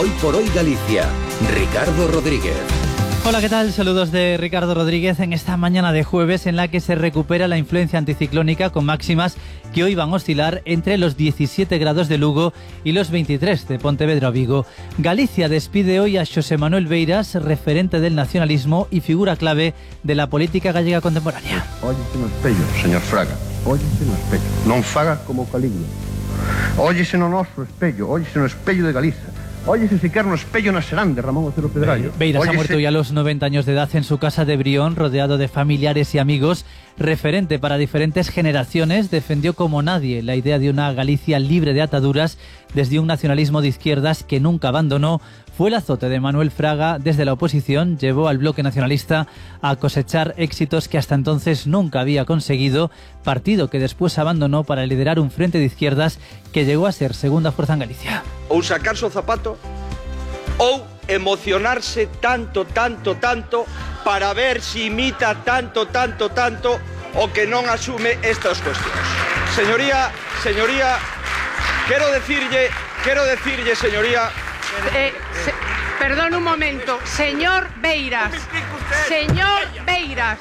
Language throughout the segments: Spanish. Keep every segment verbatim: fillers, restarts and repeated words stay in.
Hoy por hoy Galicia, Ricardo Rodríguez. Hola, ¿qué tal? Saludos de Ricardo Rodríguez en esta mañana de jueves en la que se recupera la influencia anticiclónica con máximas que hoy van a oscilar entre los diecisiete grados de Lugo y los veintitrés de Pontevedra o Vigo. Galicia despide hoy a Xosé Manuel Beiras, referente del nacionalismo y figura clave de la política gallega contemporánea. Óyese no espello, señor Fraga, óyese no espello. Non faga como Caligula. Óyese no noso espello, óyese no espello de Galiza. Óyese si quer no espello na serán de Ramón Otero Pedrallo. Beiras ha muerto ya a los noventa años de edad en su casa de Brión, rodeado de familiares y amigos. Referente para diferentes generaciones, defendió como nadie la idea de una Galicia libre de ataduras desde un nacionalismo de izquierdas que nunca abandonó. Fue el azote de Manuel Fraga desde la oposición, llevó al bloque nacionalista a cosechar éxitos que hasta entonces nunca había conseguido, partido que después abandonó para liderar un frente de izquierdas que llegó a ser segunda fuerza en Galicia. Ou sacarse o zapato ou emocionarse tanto, tanto, tanto para ver si imita tanto, tanto, tanto o que non asume estas cuestiones. Señoría, señoría, quero decirlle, quero decirlle, señoría... Eh, se, perdón un momento, señor Beiras, señor Beiras,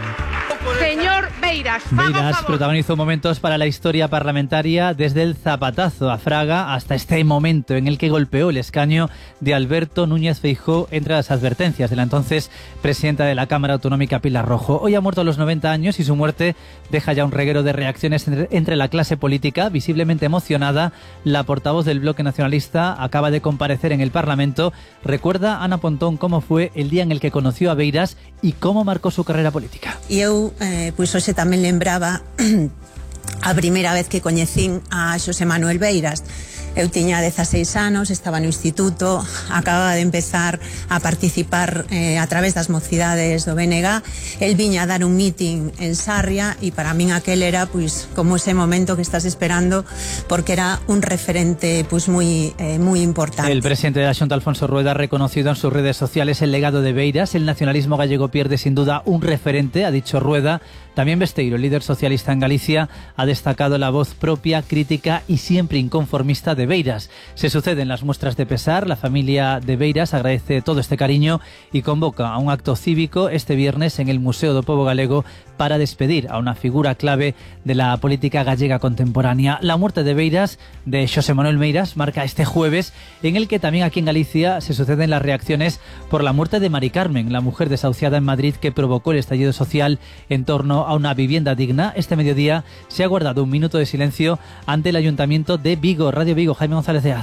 señor Beiras, Beiras protagonizó momentos para la historia parlamentaria, desde el zapatazo a Fraga hasta este momento en el que golpeó el escaño de Alberto Núñez Feijóo entre las advertencias de la entonces presidenta de la Cámara Autonómica, Pilar Rojo. Hoy ha muerto a los noventa años y su muerte deja ya un reguero de reacciones entre, entre la clase política, visiblemente emocionada. La portavoz del bloque nacionalista acaba de comparecer en el Parlamento. Recuerda, Ana Pontón, cómo fue el día en el que conoció a Beiras y cómo marcó su carrera política. E eu, eh, pois hoxe tamén lembraba a primeira vez que coñecín a Xosé Manuel Beiras. Eu tiña dezaseis anos, estaba no instituto, acababa de empezar a participar eh, a través das mocidades do B N G. El viña a dar un meeting en Sarria e para min aquel era pois como ese momento que estás esperando, porque era un referente pois moi eh, moi importante. El presidente de la Xunta, Alfonso Rueda, ha reconocido en sus redes sociales el legado de Beiras. El nacionalismo gallego pierde sin duda un referente, ha dicho Rueda. También Besteiro, el líder socialista en Galicia, ha destacado la voz propia, crítica y siempre inconformista de Beiras. Se suceden las muestras de pesar. La familia de Beiras agradece todo este cariño y convoca a un acto cívico este viernes en el Museo do Pobo Galego para despedir a una figura clave de la política gallega contemporánea. La muerte de Beiras, de Xosé Manuel Beiras, marca este jueves, en el que también aquí en Galicia se suceden las reacciones por la muerte de Mari Carmen, la mujer desahuciada en Madrid que provocó el estallido social en torno a una vivienda digna. Este mediodía se ha guardado un minuto de silencio ante el Ayuntamiento de Vigo. Radio Vigo, Jaime González de Az.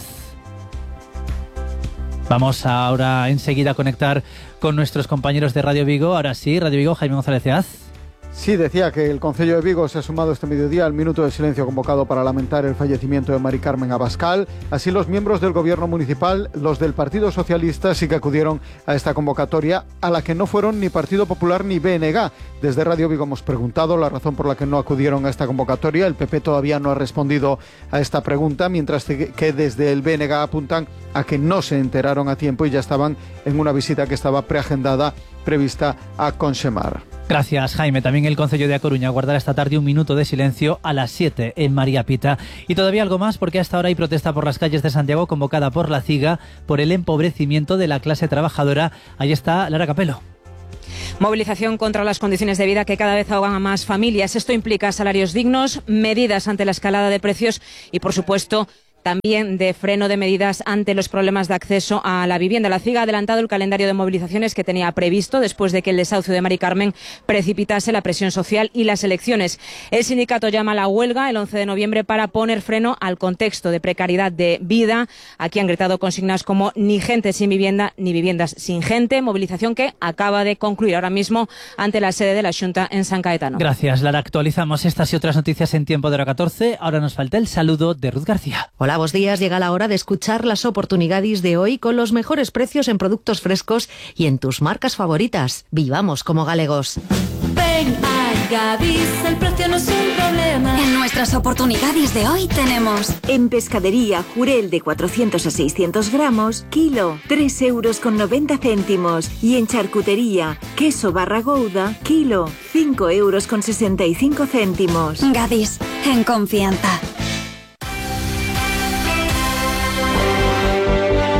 Vamos ahora enseguida a conectar con nuestros compañeros de Radio Vigo. Ahora sí, Radio Vigo, Jaime González de Az. Sí, decía que el Concello de Vigo se ha sumado este mediodía al minuto de silencio convocado para lamentar el fallecimiento de Mari Carmen Abascal. Así, los miembros del gobierno municipal, los del Partido Socialista, sí que acudieron a esta convocatoria, a la que no fueron ni Partido Popular ni B N G. Desde Radio Vigo hemos preguntado la razón por la que no acudieron a esta convocatoria. El P P todavía no ha respondido a esta pregunta, mientras que desde el B N G apuntan a que no se enteraron a tiempo y ya estaban en una visita que estaba preagendada, prevista a Conxemar. Gracias, Jaime. También el Concello de A Coruña guardará esta tarde un minuto de silencio a las siete en María Pita. Y todavía algo más, porque hasta ahora hay protesta por las calles de Santiago convocada por la CIGA por el empobrecimiento de la clase trabajadora. Ahí está Lara Capelo. Movilización contra las condiciones de vida que cada vez ahogan a más familias. Esto implica salarios dignos, medidas ante la escalada de precios y, por supuesto, también de freno de medidas ante los problemas de acceso a la vivienda. La CIGA ha adelantado el calendario de movilizaciones que tenía previsto después de que el desahucio de Mari Carmen precipitase la presión social y las elecciones. El sindicato llama a la huelga el once de noviembre para poner freno al contexto de precariedad de vida. Aquí han gritado consignas como ni gente sin vivienda ni viviendas sin gente. Movilización que acaba de concluir ahora mismo ante la sede de la Xunta en San Caetano. Gracias, Lara. Actualizamos estas y otras noticias en tiempo de hora catorce. Ahora nos falta el saludo de Ruth García. Hola. Buenos días, llega la hora de escuchar las oportunidades de hoy con los mejores precios en productos frescos y en tus marcas favoritas. Vivamos como galegos. Ven a Gadis, el precio no es un problema. En nuestras oportunidades de hoy tenemos en pescadería jurel de cuatrocientos a seiscientos gramos, kilo, tres euros con noventa céntimos. Y en charcutería, queso barra gouda, kilo, cinco euros con sesenta y cinco céntimos. Gadis, en confianza.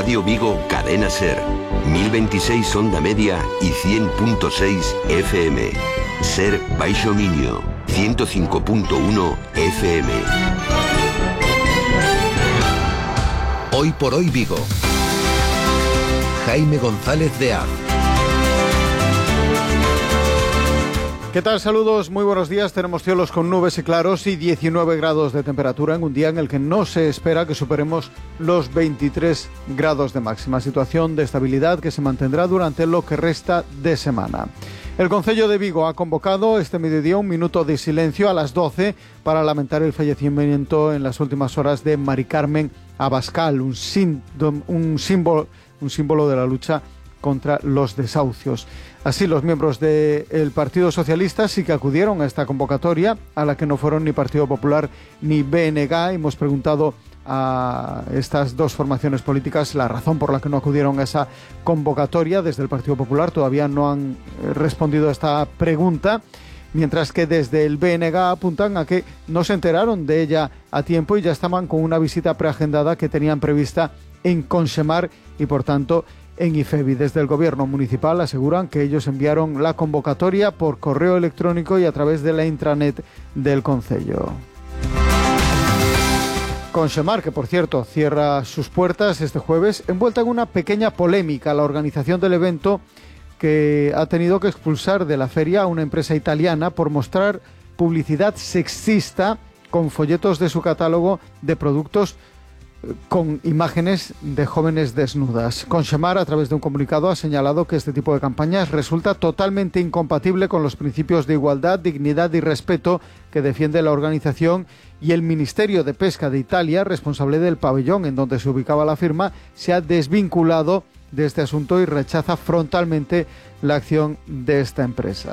Radio Vigo, Cadena Ser. mil veintiséis onda media y cien punto seis F M. Ser Baixo Miño, ciento cinco punto uno F M. Hoy por hoy Vigo. Jaime González de A. ¿Qué tal? Saludos, muy buenos días. Tenemos cielos con nubes y claros y diecinueve grados de temperatura en un día en el que no se espera que superemos los veintitrés grados de máxima. Situación de estabilidad que se mantendrá durante lo que resta de semana. El Concello de Vigo ha convocado este mediodía un minuto de silencio a las doce para lamentar el fallecimiento en las últimas horas de Mari Carmen Abascal, un, síndom, un, símbolo, un símbolo de la lucha contra los desahucios. Así, los miembros del Partido Socialista sí que acudieron a esta convocatoria, a la que no fueron ni Partido Popular ni B N G. Hemos preguntado a estas dos formaciones políticas la razón por la que no acudieron a esa convocatoria. Desde el Partido Popular todavía no han respondido a esta pregunta, mientras que desde el B N G apuntan a que no se enteraron de ella a tiempo y ya estaban con una visita preagendada que tenían prevista en Consemar y, por tanto, en IFEBI. Desde el gobierno municipal aseguran que ellos enviaron la convocatoria por correo electrónico y a través de la intranet del concello. Consemar, que por cierto cierra sus puertas este jueves, envuelta en una pequeña polémica. La organización del evento, que ha tenido que expulsar de la feria a una empresa italiana por mostrar publicidad sexista con folletos de su catálogo de productos con imágenes de jóvenes desnudas. Consemar, a través de un comunicado, ha señalado que este tipo de campañas resulta totalmente incompatible con los principios de igualdad, dignidad y respeto que defiende la organización, y el Ministerio de Pesca de Italia, responsable del pabellón en donde se ubicaba la firma, se ha desvinculado de este asunto y rechaza frontalmente la acción de esta empresa.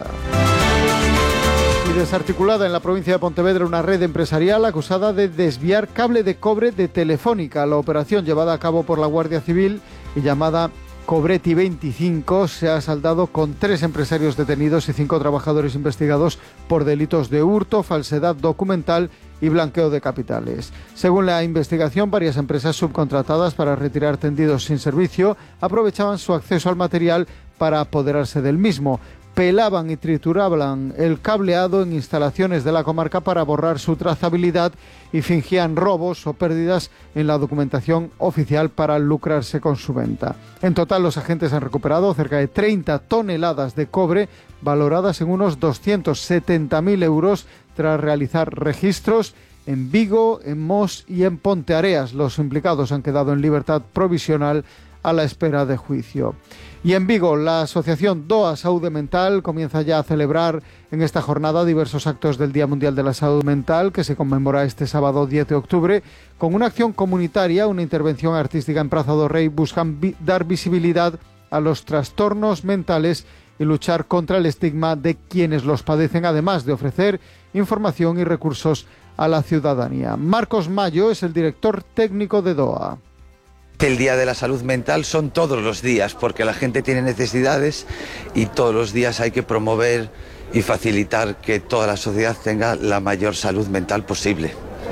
Y desarticulada en la provincia de Pontevedra una red empresarial acusada de desviar cable de cobre de Telefónica. La operación, llevada a cabo por la Guardia Civil y llamada Cobreti veinticinco, se ha saldado con tres empresarios detenidos y cinco trabajadores investigados por delitos de hurto, falsedad documental y blanqueo de capitales. Según la investigación, varias empresas subcontratadas para retirar tendidos sin servicio aprovechaban su acceso al material para apoderarse del mismo. Pelaban y trituraban el cableado en instalaciones de la comarca para borrar su trazabilidad y fingían robos o pérdidas en la documentación oficial para lucrarse con su venta. En total, los agentes han recuperado cerca de treinta toneladas de cobre, valoradas en unos doscientos setenta mil euros, tras realizar registros en Vigo, en Mos y en Ponteareas. Los implicados han quedado en libertad provisional a la espera de juicio. Y en Vigo, la asociación D O A Saúde Mental comienza ya a celebrar en esta jornada diversos actos del Día Mundial de la Salud Mental, que se conmemora este sábado diez de octubre, con una acción comunitaria, una intervención artística en Praza do Rei. Buscan vi- dar visibilidad a los trastornos mentales y luchar contra el estigma de quienes los padecen, además de ofrecer información y recursos a la ciudadanía. Marcos Mayo es el director técnico de D O A. El Día de la Salud Mental son todos los días, porque la gente tiene necesidades y todos los días hay que promover y facilitar que toda la sociedad tenga la mayor salud mental posible.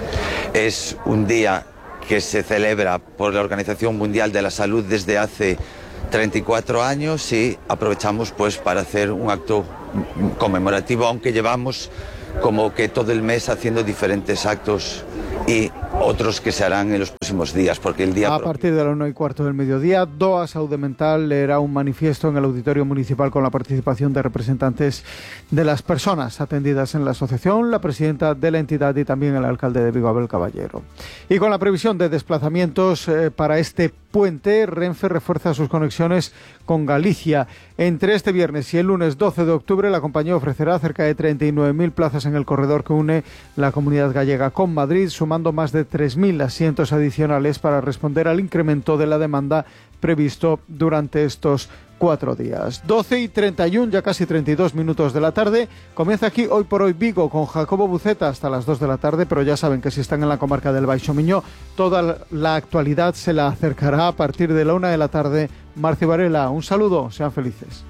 Es un día que se celebra por la Organización Mundial de la Salud desde hace treinta y cuatro años y aprovechamos pues para hacer un acto conmemorativo, aunque llevamos como que todo el mes haciendo diferentes actos y otros que se harán en los próximos días, porque el día... A partir de la una y cuarto del mediodía, D O A Saúde Mental leerá un manifiesto en el Auditorio Municipal con la participación de representantes de las personas atendidas en la asociación, la presidenta de la entidad y también el alcalde de Vigo, Abel Caballero. Y con la previsión de desplazamientos eh, para este puente, Renfe refuerza sus conexiones con Galicia. Entre este viernes y el lunes doce de octubre, la compañía ofrecerá cerca de treinta y nueve mil plazas en el corredor que une la Comunidad Gallega con Madrid, sumando más de tres mil asientos adicionales para responder al incremento de la demanda previsto durante estos cuatro días. doce y treinta y uno, ya casi treinta y dos minutos de la tarde. Comienza aquí Hoy por Hoy Vigo con Jacobo Buceta hasta las dos de la tarde, pero ya saben que si están en la comarca del Baixo Miño, toda la actualidad se la acercará a partir de la una de la tarde. Marci Varela, un saludo, sean felices.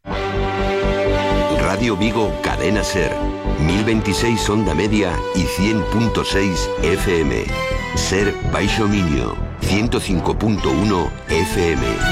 Radio Vigo, Cadena Ser, mil veintiséis onda media y cien punto seis F M. Ser Baixo Miño, ciento cinco punto uno F M.